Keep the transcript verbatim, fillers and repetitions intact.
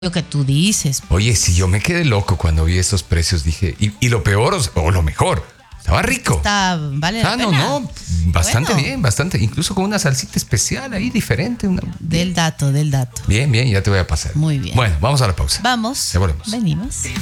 Lo que tú dices. Oye, si yo me quedé loco cuando vi esos precios, dije, y, y lo peor, o, o lo mejor, estaba rico. Está, vale la Ah, no, pena. no, bastante Bueno. bien, bastante, incluso con una salsita especial ahí, diferente. Una, Del dato, del dato. bien, bien, ya te voy a pasar. Muy bien. Bueno, vamos a la pausa. Vamos. Ya volvemos. Venimos.